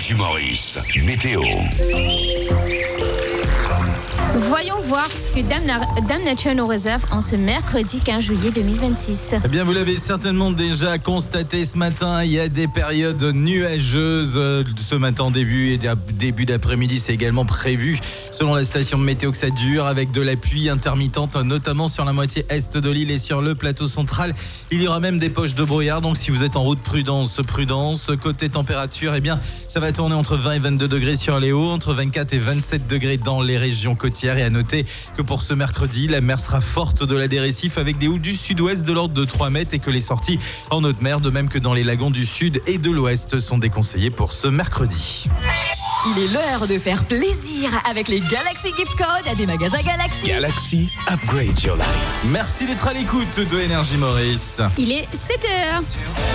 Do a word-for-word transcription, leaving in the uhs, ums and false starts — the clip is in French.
Énergie Maurice, météo. Voyons voir ce que Dame, Dame Nature nous réserve en ce mercredi quinze juillet deux mille vingt-six. Eh bien, vous l'avez certainement déjà constaté ce matin, il y a des périodes nuageuses. Ce matin, début et début d'après-midi, c'est également prévu, selon la station de météo, que ça dure, avec de la pluie intermittente, notamment sur la moitié est de l'île et sur le plateau central. Il y aura même des poches de brouillard, donc si vous êtes en route, prudence, prudence. Côté température, eh bien, ça va tourner entre vingt et vingt-deux degrés sur les hauts, entre vingt-quatre et vingt-sept degrés dans les régions côtières. Et à noter que pour ce mercredi, la mer sera forte de la des récifs avec des houles du sud-ouest de l'ordre de trois mètres et que les sorties en haute mer, de même que dans les lagons du sud et de l'ouest, sont déconseillées pour ce mercredi. Il est l'heure de faire plaisir avec les Galaxy Gift Codes des magasins Galaxy. Galaxy, upgrade your life. Merci d'être à l'écoute de Énergie Maurice. Il est sept heures.